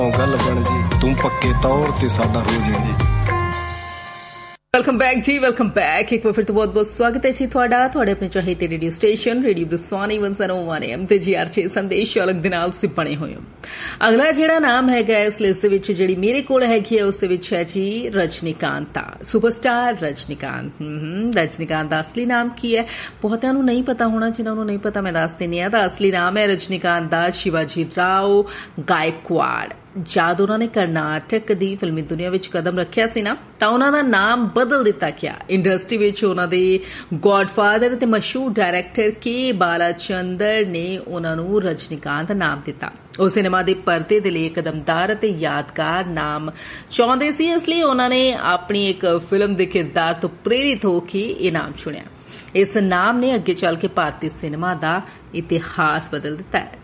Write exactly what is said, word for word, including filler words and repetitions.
ਗੱਲ ਬਣ ਜੀ ਤੂੰ ਪੱਕੇ ਤੌਰ ਤੇ ਸਾਡਾ ਹੋ ਜਾਈਂ। ਵੈਲਕਮ ਬੈਕ ਜੀ, ਵੈਲਕਮ ਬੈਕ। ਇੱਕ ਵਾਰ ਫਿਰ ਤੋਂ ਬਹੁਤ ਬਹੁਤ ਸਵਾਗਤ ਹੈ ਜੀ ਤੁਹਾਡਾ ਤੁਹਾਡੇ ਆਪਣੇ ਚਾਹੀਦੇ ਰੇਡੀਓ ਸਟੇਸ਼ਨ ਰੇਡੀਓ ਬਰਸਾਨੀ ਇੱਕ ਸੌ ਇੱਕ ਐਮ ਤੇ ਜੀ ਆਰ ਛੇ ਸੰਦੇਸ਼ ਅਲੱਗ ਦੇ ਨਾਲ ਤੁਸੀਂ ਬਣੇ ਹੋਏ ਹੋ। ਅਗਲਾ ਜਿਹੜਾ ਨਾਮ ਹੈਗਾ ਇਸ ਲਿਸਟ ਦੇ ਵਿੱਚ ਜਿਹੜੀ ਮੇਰੇ ਕੋਲ ਹੈਗੀ ਹੈ ਉਸ ਦੇ ਵਿੱਚ ਹੈ ਜੀ ਰਜਨੀਕਾਂਤਾ, ਸੁਪਰਸਟਾਰ ਰਜਨੀਕਾਂਤ। ਰਜਨੀਕਾਂਤ ਦਾ ਅਸਲੀ ਨਾਮ ਕੀ ਹੈ ਬਹੁਤਿਆਂ ਨੂੰ ਨਹੀਂ ਪਤਾ ਹੋਣਾ, ਜਿਨ੍ਹਾਂ ਨੂੰ ਨਹੀਂ ਪਤਾ ਮੈਂ ਦੱਸ ਦਿੰਦੀ ਹਾਂ। ਦਾ ਅਸਲੀ ਨਾਮ ਹੈ ਰਜਨੀਕਾਂਤ ਦਾ ਸ਼ਿਵਾਜੀ ਰਾਓ ਗਾਇਕਵਾੜ। ਜਦ ਉਹਨਾਂ ਨੇ ਕਰਨਾਟਕ ਦੀ ਫਿਲਮੀ ਦੁਨੀਆ ਵਿੱਚ ਕਦਮ ਰੱਖਿਆ ਸੀ ਨਾ ਤਾਂ ਉਹਨਾਂ ਦਾ ਨਾਮ ਬਦਲ ਦਿੱਤਾ ਗਿਆ। ਇੰਡਸਟਰੀ ਵਿੱਚ ਉਹਨਾਂ ਦੇ ਗॉडਫਾਦਰ ਤੇ ਮਸ਼ਹੂਰ ਡਾਇਰੈਕਟਰ ਕੇ ਬਾਲਾਚੰਦਰ ਨੇ ਉਹਨਾਂ ਨੂੰ ਰਜਨੀਕਾਂਤ ਨਾਮ ਦਿੱਤਾ। ਉਹ ਸਿਨੇਮਾ ਦੇ ਪਰਦੇ ਦੇ ਲਈ ਕਦਮਦਾਰ ਅਤੇ ਯਾਦਗਾਰ ਨਾਮ ਚਾਹੁੰਦੇ ਸੀ, ਇਸ ਲਈ ਉਹਨਾਂ ਨੇ ਆਪਣੀ ਇੱਕ ਫਿਲਮ ਦੇ ਕਿਰਦਾਰ ਤੋਂ ਪ੍ਰੇਰਿਤ ਹੋ ਕੇ ਇਹ ਨਾਮ ਚੁਣਿਆ। ਇਸ ਨਾਮ ਨੇ ਅੱਗੇ ਚੱਲ ਕੇ ਭਾਰਤੀ ਸਿਨੇਮਾ ਦਾ ਇਤਿਹਾਸ ਬਦਲ ਦਿੱਤਾ ਹੈ।